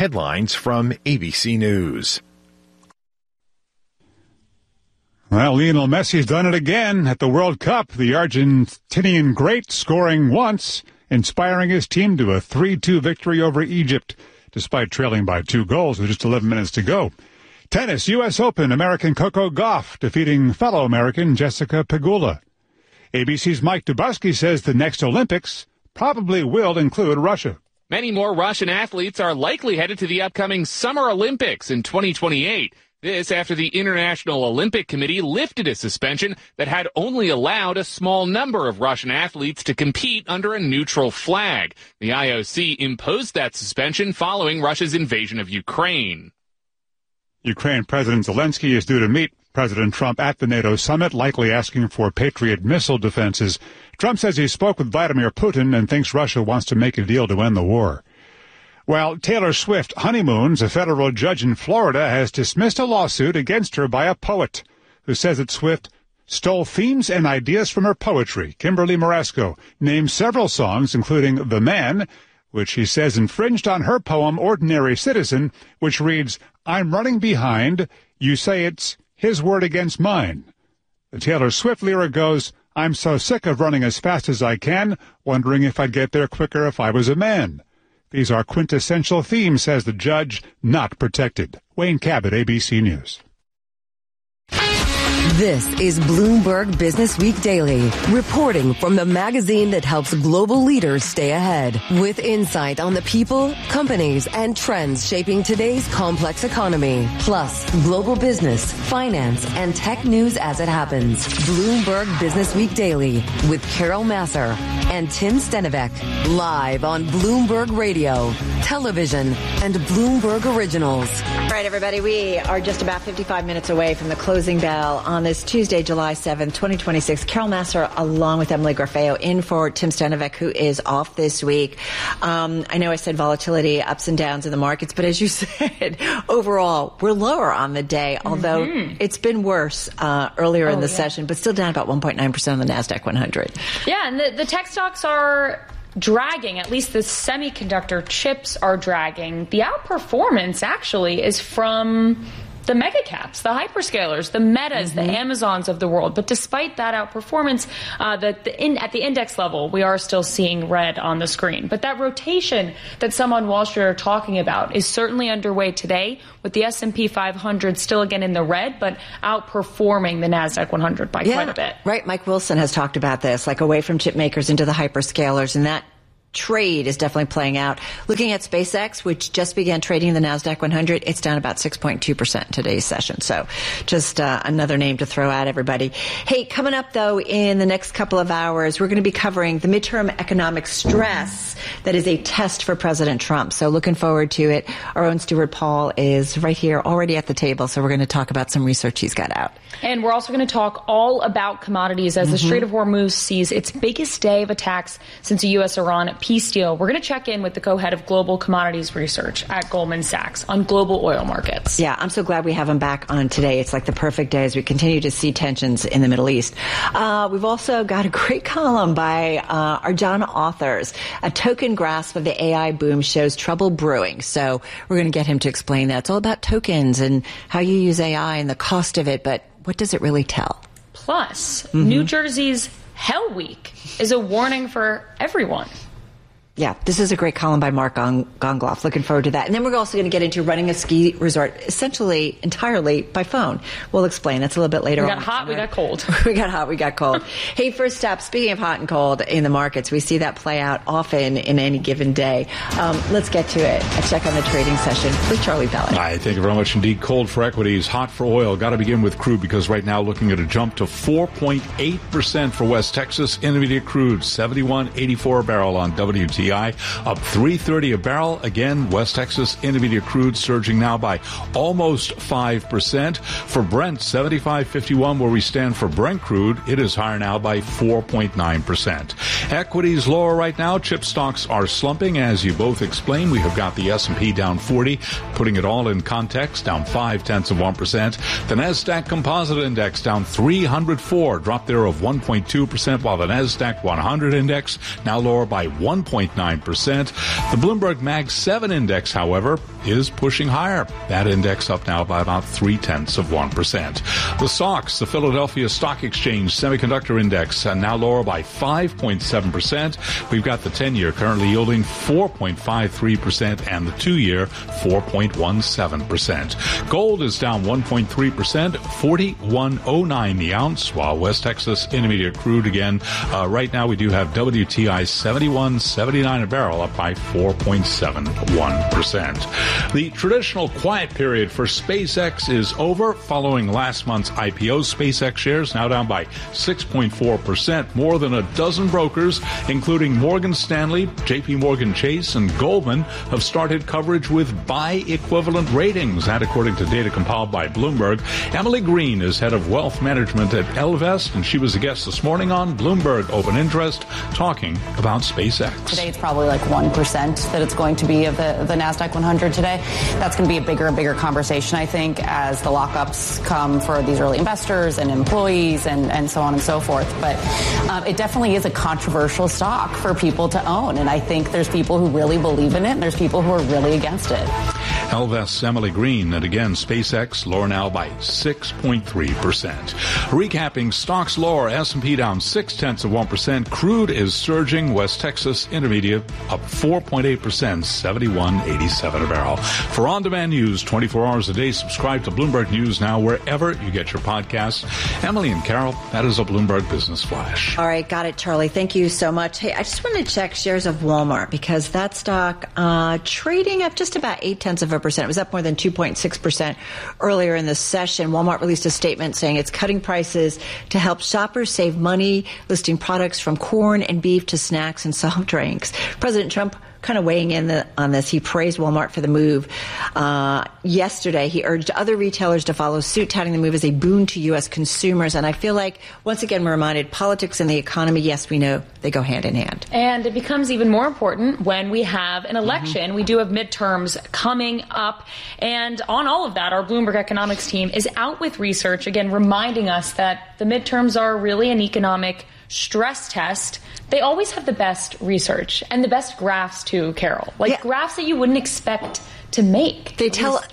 headlines from ABC News. Well, Lionel Messi's done it again at the World Cup. The Argentinian great scoring once, inspiring his team to a 3-2 victory over Egypt, despite trailing by 2 goals with just 11 minutes to go. Tennis, U.S. Open, American Coco Gauff defeating fellow American Jessica Pegula. ABC's Mike Dubusky says the next Olympics probably will include Russia. Many more Russian athletes are likely headed to the upcoming Summer Olympics in 2028. This after the International Olympic Committee lifted a suspension that had only allowed a small number of Russian athletes to compete under a neutral flag. The IOC imposed that suspension following Russia's invasion of Ukraine. Ukraine President Zelensky is due to meet President Trump at the NATO summit, likely asking for Patriot missile defenses. Trump says he spoke with Vladimir Putin and thinks Russia wants to make a deal to end the war. While Taylor Swift honeymoons, a federal judge in Florida has dismissed a lawsuit against her by a poet who says that Swift stole themes and ideas from her poetry. Kimberly Marasco named several songs, including The Man, which he says infringed on her poem Ordinary Citizen, which reads, I'm running behind, you say it's his word against mine. The Taylor Swift lyric goes, I'm so sick of running as fast as I can, wondering if I'd get there quicker if I was a man. These are quintessential themes, says the judge, not protected. Wayne Cabot, ABC News. This is Bloomberg Business Week Daily, reporting from the magazine that helps global leaders stay ahead, with insight on the people, companies, and trends shaping today's complex economy, plus global business, finance, and tech news as it happens. Bloomberg Business Week Daily with Carol Masser and Tim Stenivek, live on Bloomberg Radio, television, and Bloomberg Originals. All right, everybody, we are just about 55 minutes away from the closing bell on this Tuesday, July 7th, 2026. Carol Masser, along with Emily Garfeo, in for Tim Stenivek, who is off this week. I know I said volatility, ups and downs in the markets, but as you said, overall, we're lower on the day, although it's been worse earlier in the session, but still down about 1.9% on the NASDAQ 100. Yeah, and the tech stocks are dragging. At least the semiconductor chips are dragging. The outperformance actually is from the mega caps, the hyperscalers, the Metas, the Amazons of the world. But despite that outperformance, at the index level, we are still seeing red on the screen. But that rotation that some on Wall Street are talking about is certainly underway today, with the S&P 500 still again in the red, but outperforming the NASDAQ 100 by quite a bit. Right. Mike Wilson has talked about this, like away from chip makers into the hyperscalers, and that trade is definitely playing out. Looking at SpaceX, which just began trading in the NASDAQ 100, it's down about 6.2% today's session. So just another name to throw at everybody. Hey, coming up, though, in the next couple of hours, we're going to be covering the midterm economic stress that is a test for President Trump. So looking forward to it. Our own Stuart Paul is right here already at the table. So we're going to talk about some research he's got out. And we're also going to talk all about commodities as the Strait of Hormuz sees its biggest day of attacks since a U.S.-Iran peace deal. We're going to check in with the co-head of global commodities research at Goldman Sachs on global oil markets. Yeah, I'm so glad we have him back on today. It's like the perfect day as we continue to see tensions in the Middle East. We've also got a great column by our John authors. A token grasp of the AI boom shows trouble brewing. So we're going to get him to explain that. It's all about tokens and how you use AI and the cost of it. But what does it really tell? Plus, New Jersey's Hell Week is a warning for everyone. Yeah, this is a great column by Mark Gongloff. Looking forward to that. And then we're also going to get into running a ski resort essentially entirely by phone. We'll explain. That's a little bit later on. We got hot, we got cold. We got hot, we got cold. Hey, first up, speaking of hot and cold in the markets, we see that play out often in any given day. Let's get to it. A check on the trading session with Charlie Pellet. Hi, thank you very much indeed. Cold for equities, hot for oil. Got to begin with crude because right now looking at a jump to 4.8% for West Texas Intermediate crude, 71.84 a barrel on WTI, up $3.30 a barrel. Again, West Texas Intermediate crude surging now by almost 5%. For Brent, 75.51 where we stand for Brent crude. It is higher now by 4.9%. Equities lower right now. Chip stocks are slumping. As you both explained, we have got the S&P down 40, putting it all in context, down 0.5%. The NASDAQ Composite Index down 304, drop there of 1.2%, while the NASDAQ 100 Index now lower by 1.2%. 0.9%. The Bloomberg Mag 7 index, however, is pushing higher. That index up now by about 0.3%. The SOX, the Philadelphia Stock Exchange Semiconductor Index, now lower by 5.7%. We've got the 10-year currently yielding 4.53% and the 2-year 4.17%. Gold is down 1.3%, $41.09 the ounce, while West Texas Intermediate crude again. Right now we do have WTI $71.79 a barrel, up by 4.71%. The traditional quiet period for SpaceX is over following last month's IPO. SpaceX shares now down by 6.4%. More than a dozen brokers, including Morgan Stanley, JP Morgan Chase, and Goldman, have started coverage with buy equivalent ratings. That according to data compiled by Bloomberg. Emily Green is head of wealth management at Ellevest, and she was a guest this morning on Bloomberg Open Interest talking about SpaceX. Today it's probably like 1% that it's going to be of the NASDAQ 100 today. That's going to be a bigger and bigger conversation, I think, as the lockups come for these early investors and employees and so on and so forth. But it definitely is a controversial stock for people to own. And I think there's people who really believe in it and there's people who are really against it. Ellevest's Emily Green, and again, SpaceX lower now by 6.3%. Recapping stocks lower, S&P down 0.6%. Crude is surging. West Texas Intermediate up 4.8%, $71.87 a barrel. For on-demand news 24 hours a day, subscribe to Bloomberg News now wherever you get your podcasts. Emily and Carol, that is a Bloomberg Business Flash. All right, got it, Charlie. Thank you so much. Hey, I just wanted to check shares of Walmart because that stock trading up just about 0.8%. It was up more than 2.6% earlier in the session. Walmart released a statement saying it's cutting prices to help shoppers save money, listing products from corn and beef to snacks and soft drinks. President Trump kind of weighing in on this. He praised Walmart for the move. Yesterday, he urged other retailers to follow suit, touting the move as a boon to U.S. consumers. And I feel like, once again, we're reminded politics and the economy, yes, we know they go hand in hand. And it becomes even more important when we have an election. Mm-hmm. We do have midterms coming up. And on all of that, our Bloomberg economics team is out with research, again, reminding us that the midterms are really an economic stress test. They always have the best research and the best graphs too, Carol. Graphs that you wouldn't expect to make. They tell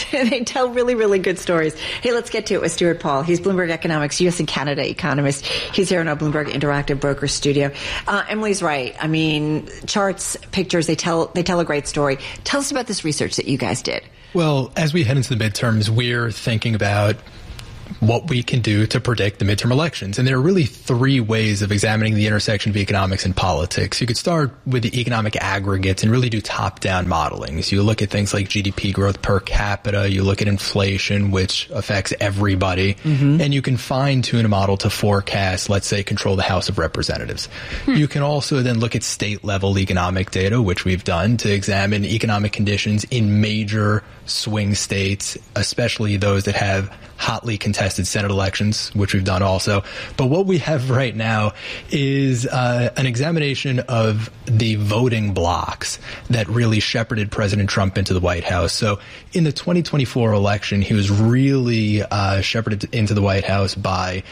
really, really good stories. Hey, let's get to it with Stuart Paul. He's Bloomberg Economics U.S. and Canada economist. He's here in our Bloomberg Interactive Broker studio. Emily's right. I mean, charts, pictures, they tell a great story. Tell us about this research that you guys did. Well, as we head into the midterms, we're thinking about what we can do to predict the midterm elections. And there are really three ways of examining the intersection of economics and politics. You could start with the economic aggregates and really do top-down modeling. So you look at things like GDP growth per capita, you look at inflation, which affects everybody, and you can fine-tune a model to forecast, let's say, control the House of Representatives. You can also then look at state-level economic data, which we've done, to examine economic conditions in major swing states, especially those that have hotly contested Senate elections, which we've done also. But what we have right now is an examination of the voting blocks that really shepherded President Trump into the White House. So in the 2024 election, he was really shepherded into the White House by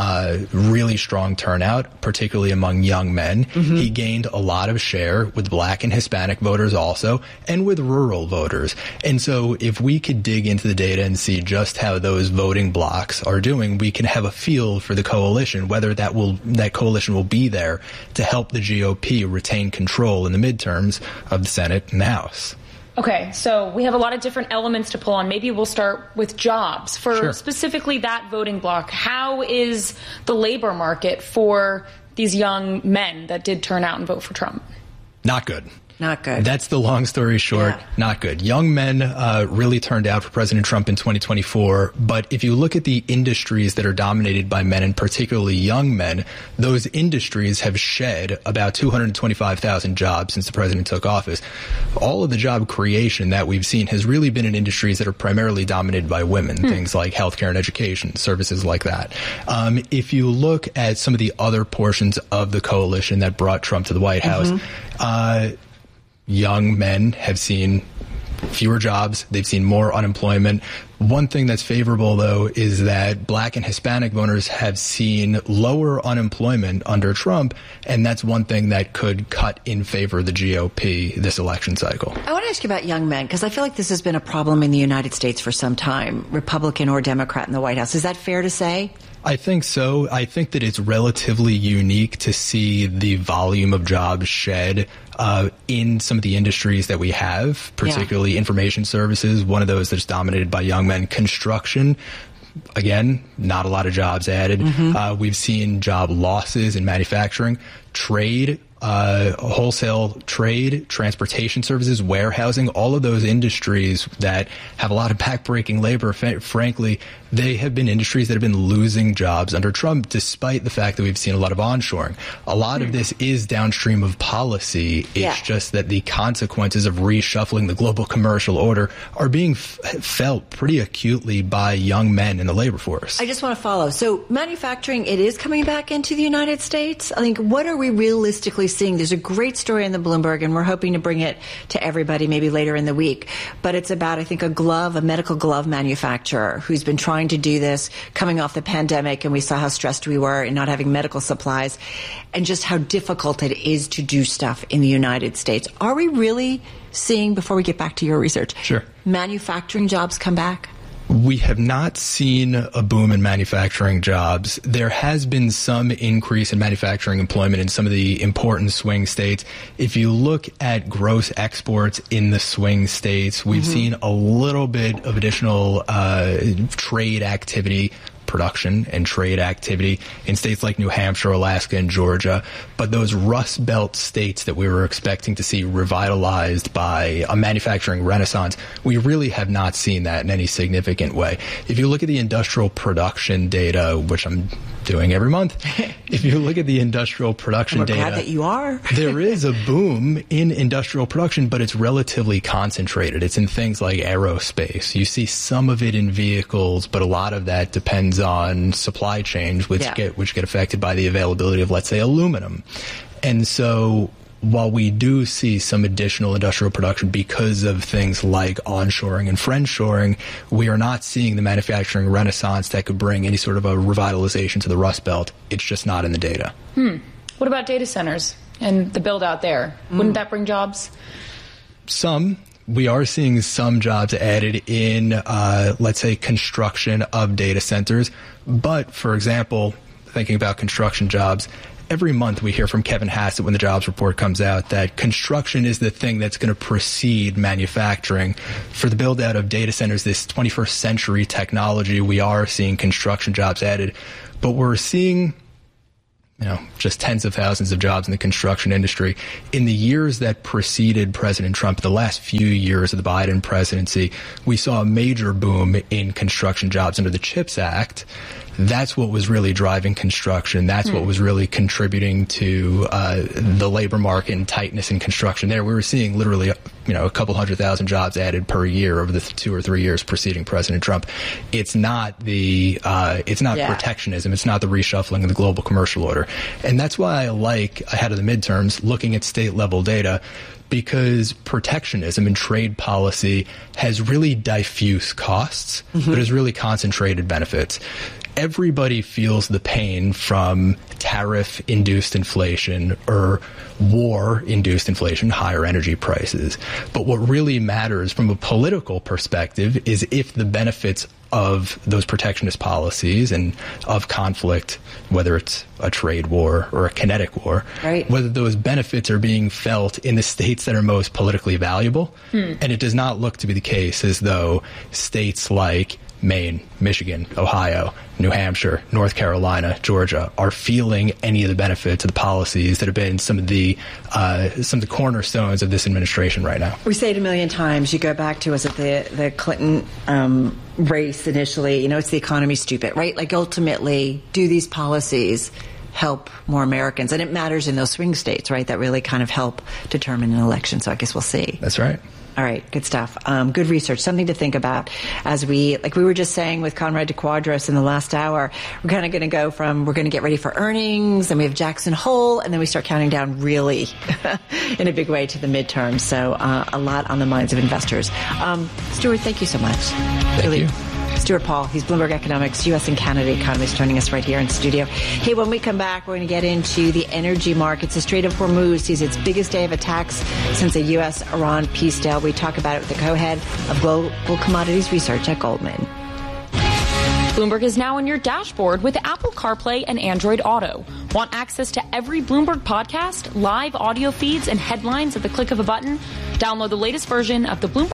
really strong turnout, particularly among young men. He gained a lot of share with Black and Hispanic voters also, and with rural voters. And so if we could dig into the data and see just how those voting blocks are doing, we can have a feel for the coalition, whether that coalition will be there to help the GOP retain control in the midterms of the Senate and the House. Okay, so we have a lot of different elements to pull on. Maybe we'll start with jobs. For specifically that voting block, how is the labor market for these young men that did turn out and vote for Trump? Not good. Not good. That's the long story short. Yeah. Not good. Young men really turned out for President Trump in 2024. But if you look at the industries that are dominated by men, and particularly young men, those industries have shed about 225,000 jobs since the president took office. All of the job creation that we've seen has really been in industries that are primarily dominated by women, things like healthcare and education, services like that. If you look at some of the other portions of the coalition that brought Trump to the White House, young men have seen fewer jobs. They've seen more unemployment. One thing that's favorable, though, is that Black and Hispanic voters have seen lower unemployment under Trump, and that's one thing that could cut in favor of the GOP this election cycle. I want to ask you about young men, because I feel like this has been a problem in the United States for some time, Republican or Democrat in the White House. Is that fair to say? I think so. I think that it's relatively unique to see the volume of jobs shed in some of the industries that we have, particularly information services, one of those that's dominated by young men. Construction, again, not a lot of jobs added. We've seen job losses in manufacturing, trade, wholesale trade, transportation services, warehousing, all of those industries that have a lot of backbreaking labor. Frankly, they have been industries that have been losing jobs under Trump, despite the fact that we've seen a lot of onshoring. A lot of this is downstream of policy. It's just that the consequences of reshuffling the global commercial order are being felt pretty acutely by young men in the labor force. I just want to follow. So manufacturing, it is coming back into the United States. I think, what are we realistically seeing? There's a great story in the Bloomberg, and we're hoping to bring it to everybody maybe later in the week. But it's about, I think, a medical glove manufacturer who's been trying to do this coming off the pandemic, and we saw how stressed we were in not having medical supplies and just how difficult it is to do stuff in the United States. Are we really seeing, before we get back to your research, manufacturing jobs come back? We have not seen a boom in manufacturing jobs. There has been some increase in manufacturing employment in some of the important swing states. If you look at gross exports in the swing states, we've seen a little bit of additional trade activity, production and trade activity in states like New Hampshire, Alaska, and Georgia. But those Rust Belt states that we were expecting to see revitalized by a manufacturing renaissance, we really have not seen that in any significant way. If you look at the industrial production data, which I'm doing every month, if you look at the industrial production data, glad that you are. There is a boom in industrial production, but it's relatively concentrated. It's in things like aerospace. You see some of it in vehicles, but a lot of that depends on supply chains, which get affected by the availability of, let's say, aluminum. And so while we do see some additional industrial production because of things like onshoring and friendshoring, we are not seeing the manufacturing renaissance that could bring any sort of a revitalization to the Rust Belt. It's just not in the data. What about data centers and the build out there? Wouldn't that bring jobs? Some. We are seeing some jobs added in, let's say, construction of data centers. But, for example, thinking about construction jobs, every month we hear from Kevin Hassett when the jobs report comes out that construction is the thing that's going to precede manufacturing. For the build out of data centers, this 21st century technology, we are seeing construction jobs added. But we're seeing just tens of thousands of jobs in the construction industry. In the years that preceded President Trump, the last few years of the Biden presidency, we saw a major boom in construction jobs under the CHIPS Act. That's what was really driving construction. That's what was really contributing to the labor market and tightness in construction there. We were seeing literally, a couple 100,000 jobs added per year over the 2 or 3 years preceding President Trump. It's not protectionism. It's not the reshuffling of the global commercial order. And that's why I like, ahead of the midterms, looking at state level data, because protectionism and trade policy has really diffuse costs, but has really concentrated benefits. Everybody feels the pain from tariff-induced inflation or war-induced inflation, higher energy prices. But what really matters from a political perspective is if the benefits of those protectionist policies and of conflict, whether it's a trade war or a kinetic war, whether those benefits are being felt in the states that are most politically valuable. And it does not look to be the case as though states like Maine, Michigan, Ohio, New Hampshire, North Carolina, Georgia are feeling any of the benefits of the policies that have been some of the cornerstones of this administration right now. We say it a million times. You go back to, was it the Clinton race initially? It's the economy, stupid, right? Like, ultimately, do these policies help more Americans? And it matters in those swing states, right, that really kind of help determine an election. So I guess we'll see. That's right. All right, good stuff. Good research, something to think about as we were just saying with Conrad DeQuadros in the last hour, we're kind of going to go from, we're going to get ready for earnings, and we have Jackson Hole, and then we start counting down really in a big way to the midterm. So a lot on the minds of investors. Stuart, thank you so much. Thank you. Stuart Paul, he's Bloomberg Economics, U.S. and Canada economist, joining us right here in studio. Hey, when we come back, we're going to get into the energy markets. The Strait of Hormuz sees its biggest day of attacks since the U.S.-Iran peace deal. We talk about it with the co-head of Global Commodities Research at Goldman. Bloomberg is now on your dashboard with Apple CarPlay and Android Auto. Want access to every Bloomberg podcast, live audio feeds, and headlines at the click of a button? Download the latest version of the Bloomberg